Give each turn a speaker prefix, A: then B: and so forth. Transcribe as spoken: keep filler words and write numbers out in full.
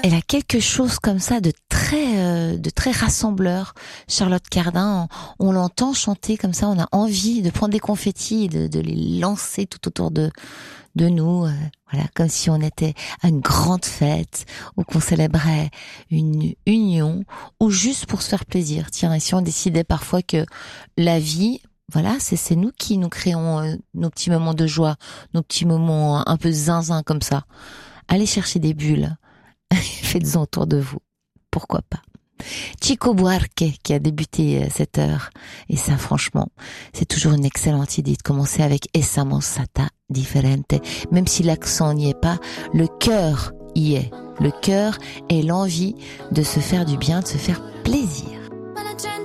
A: elle a quelque chose comme ça de très, euh, de très rassembleur. Charlotte Cardin, on, on l'entend chanter comme ça, on a envie de prendre des confettis et de, de les lancer tout autour de, de nous. Euh, voilà, comme si on était à une grande fête ou qu'on célébrait une union ou juste pour se faire plaisir. Tiens, et si on décidait parfois que la vie, voilà, c'est c'est nous qui nous créons euh, nos petits moments de joie, nos petits moments un peu zinzin comme ça. Allez chercher des bulles, faites-en autour de vous. Pourquoi pas? Chico Buarque qui a débuté euh, cette heure. Et ça, franchement, c'est toujours une excellente idée de commencer avec Esa Monsata Differente. Même si l'accent n'y est pas, le cœur y est. Le cœur et l'envie de se faire du bien, de se faire plaisir.